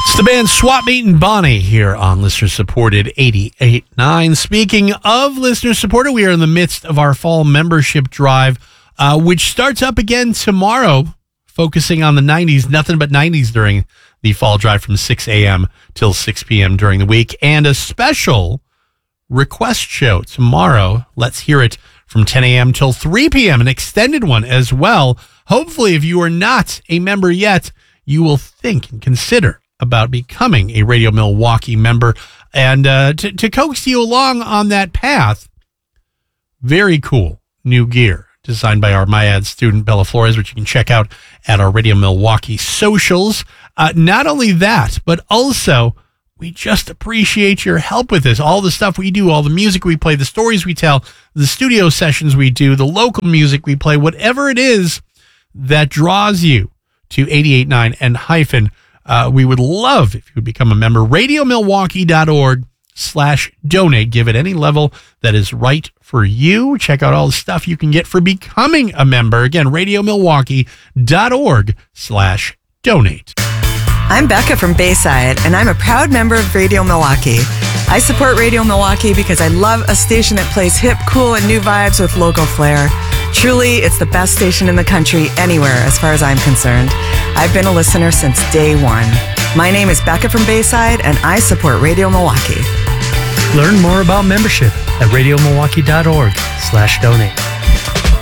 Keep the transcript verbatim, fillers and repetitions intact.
It's the band Swap Meet and Bonnie here on listener-supported eighty-eight point nine. Speaking of listener-supported, we are in the midst of our fall membership drive, uh, which starts up again tomorrow, focusing on the nineties, nothing but nineties during the fall drive from six a.m. till six p.m. during the week, and a special request show tomorrow. Let's hear it from ten a.m. till three p.m., an extended one as well. Hopefully, if you are not a member yet, you will think and consider about becoming a Radio Milwaukee member. And uh, to, to coax you along on that path, very cool new gear designed by our MyAd student, Bella Flores, which you can check out at our Radio Milwaukee socials. Uh, not only that, but also we just appreciate your help with this. All the stuff we do, all the music we play, the stories we tell, the studio sessions we do, the local music we play, whatever it is that draws you to eighty-eight point nine and hyphen. Uh, we would love if you would become a member. RadioMilwaukee.org slash donate. Give it any level that is right for you. Check out all the stuff you can get for becoming a member. Again, RadioMilwaukee.org slash donate. I'm Becca from Bayside, and I'm a proud member of Radio Milwaukee. I support Radio Milwaukee because I love a station that plays hip, cool, and new vibes with local flair. Truly, it's the best station in the country anywhere as far as I'm concerned. I've been a listener since day one. My name is Becca from Bayside, and I support Radio Milwaukee. Learn more about membership at RadioMilwaukee.org slash donate.